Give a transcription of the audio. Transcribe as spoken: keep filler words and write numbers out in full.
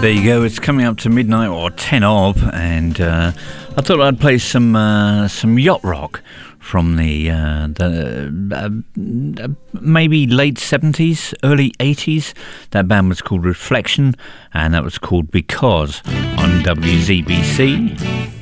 There you go, it's coming up to midnight or ten of, and uh, I thought I'd play some uh, some yacht rock from the, uh, the uh, maybe late seventies, early eighties. That band was called Reflection, and that was called Because on W Z B C.